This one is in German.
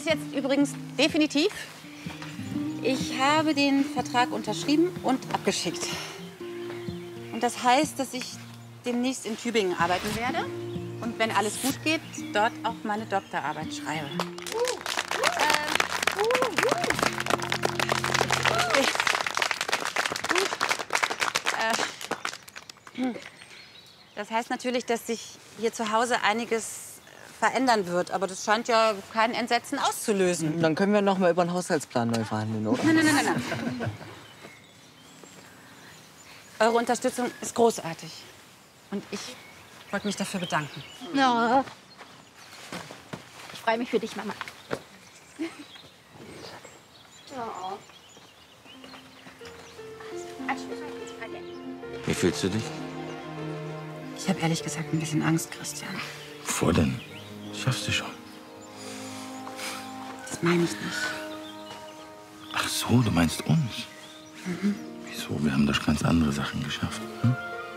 ist jetzt übrigens definitiv. Ich habe den Vertrag unterschrieben und abgeschickt. Und das heißt, dass ich demnächst in Tübingen arbeiten werde. Und wenn alles gut geht, dort auch meine Doktorarbeit schreibe. Das heißt natürlich, dass sich hier zu Hause einiges verändern wird. Aber das scheint ja kein Entsetzen auszulösen. Dann können wir noch mal über den Haushaltsplan neu verhandeln, oder? Nein. Eure Unterstützung ist großartig. Und ich wollte mich dafür bedanken. Ja. Ich freue mich für dich, Mama. Oh. Wie fühlst du dich? Ich habe ehrlich gesagt ein bisschen Angst, Christian. Wovor denn? Schaffst du schon. Das meine ich nicht. Ach so, du meinst uns? Wieso? Wir haben doch ganz andere Sachen geschafft. Hm?